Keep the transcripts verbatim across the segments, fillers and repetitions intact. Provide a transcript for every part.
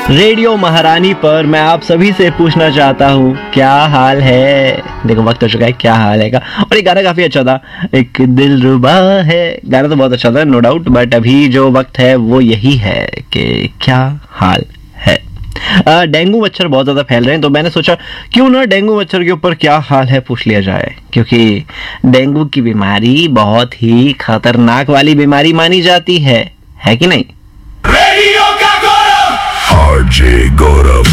Radio महारानी पर मैं आप सभी से पूछना चाहता हूँ, क्या हाल है। देखो वक्त हो चुका है क्या हाल है का। और ये गाना काफी अच्छा था, एक दिल रुबा है, गाना तो बहुत अच्छा था नो डाउट, बट अभी जो वक्त है वो यही है कि क्या हाल है। आ, डेंगू मच्छर बहुत ज़्यादा फैल रहे हैं, तो मैंने सोचा क्यों ना डेंगू मच्छर के ऊपर क्या हाल है पूछ लिया जाए, क्योंकि डेंगू की बीमारी बहुत ही खतरनाक वाली बीमारी मानी जाती है, है कि नहीं। रेडियो का गौरव आरजे गौरव।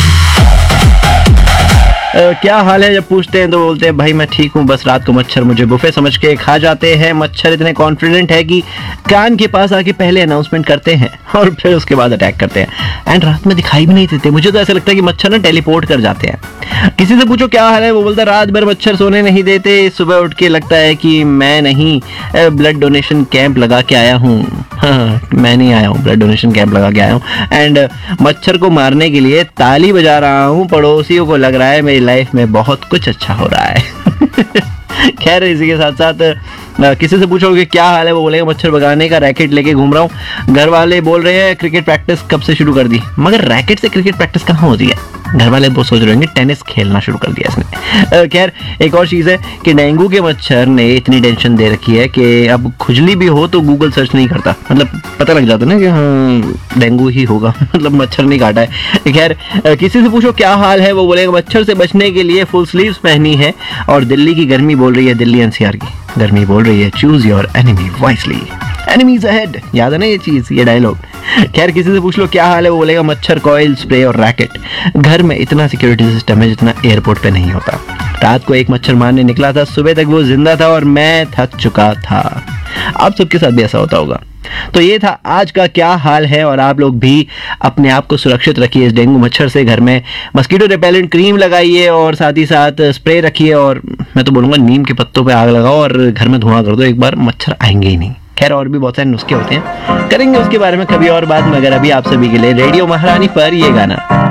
Uh, क्या हाल है जब पूछते हैं तो बोलते हैं भाई मैं ठीक हूँ, बस रात को मच्छर मुझे बुफे समझ के खा जाते हैं। मच्छर इतने कॉन्फिडेंट है कि कान के पास आके पहले अनाउंसमेंट करते हैं और फिर उसके बाद अटैक करते हैं, एंड रात में दिखाई भी नहीं देते। मुझे तो ऐसा लगता है कि मच्छर ना टेलीपोर्ट कर जाते हैं। किसी से पूछो क्या हाल है, वो बोलता है रात भर मच्छर सोने नहीं देते, सुबह उठ के लगता है कि मैं नहीं ब्लड डोनेशन कैंप लगा के आया हूँ। हाँ, मैं नहीं आया हूँ, ब्लड डोनेशन कैंप लगा के आया हूँ, एंड मच्छर को मारने के लिए ताली बजा रहा हूँ। पड़ोसियों को लग रहा है मेरी लाइफ में बहुत कुछ अच्छा हो रहा है। खैर इसी के साथ साथ किसी से पूछोगे क्या हाल है, वो बोलेगा मच्छर भगाने का रैकेट लेके घूम रहा हूँ। घर वाले बोल रहे हैं क्रिकेट प्रैक्टिस कब से शुरू कर दी, मगर रैकेट से क्रिकेट प्रैक्टिस कहाँ होती है। घर वाले वो सोच रहे होंगे टेनिस खेलना शुरू कर दिया इसने। खैर एक और चीज़ है कि डेंगू के मच्छर ने इतनी टेंशन दे रखी है कि अब खुजली भी हो तो गूगल सर्च नहीं करता, मतलब पता लग जाता ना कि हाँ डेंगू ही होगा, मतलब मच्छर नहीं काटा है। खैर किसी से पूछो क्या हाल है, वो बोलेगा मच्छर से बचने के लिए फुल स्लीव्स पहनी है, और दिल्ली की गर्मी बोल रही है, दिल्ली एनसीआर की गर्मी बोल रही है choose your enemy wisely, enemies ahead. याद है ना ये चीज़, ये डायलॉग। खैर किसी से पूछ लो क्या हाल है, वो बोलेगा मच्छर कॉइल स्प्रे और रैकेट। घर में इतना सिक्योरिटी सिस्टम है जितना एयरपोर्ट पे नहीं होता। रात को एक मच्छर मारने निकला था, सुबह तक वो जिंदा था और मैं थक चुका था। आप सबके साथ भी ऐसा होता होगा। तो ये था आज का क्या हाल है, और आप लोग भी अपने आप को सुरक्षित रखिए इस डेंगू मच्छर से। घर में मस्कीटो रिपेलेंट क्रीम लगाइए और साथ ही साथ स्प्रे रखिए, और मैं तो बोलूँगा नीम के पत्तों पे आग लगाओ और घर में धुआं कर दो, एक बार मच्छर आएंगे ही नहीं। खैर और भी बहुत सारे नुस्खे होते हैं, करेंगे उसके बारे में कभी और बात, मगर अभी आप सभी के लिए रेडियो महारानी पर ये गाना।